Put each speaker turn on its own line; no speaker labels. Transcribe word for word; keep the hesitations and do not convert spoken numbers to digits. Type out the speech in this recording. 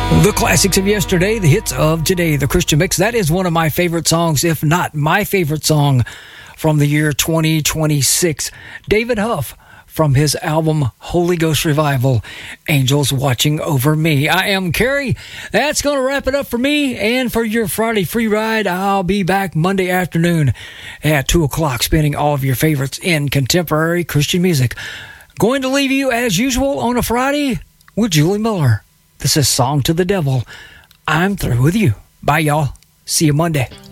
The classics of yesterday, the hits of today, the Christian Mix. That is one of my favorite songs, if not my favorite song from the year twenty twenty-six. David Huff from his album Holy Ghost Revival, Angels Watching Over Me. I am Kerry. That's going to wrap it up for me and for your Friday free ride. I'll be back Monday afternoon at two o'clock, spinning all of your favorites in contemporary Christian music. Going to leave you, as usual, on a Friday with Julie Miller. This is Song to the Devil. I'm through with you. Bye, y'all. See you Monday.